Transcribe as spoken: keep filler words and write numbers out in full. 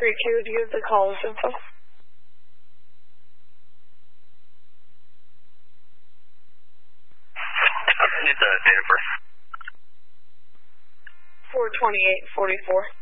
three Q, do you have the call's info? I need the date of birth. four twenty-eight forty-four.